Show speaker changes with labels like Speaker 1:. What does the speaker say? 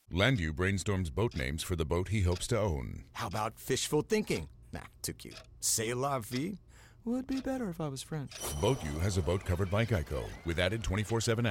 Speaker 1: Landu brainstorms boat names for the boat he hopes to own.
Speaker 2: How about fishful thinking? Nah, too cute. C'est la vie? Would be better if I was French.
Speaker 1: Boat U has a boat covered by Geico with added 24/7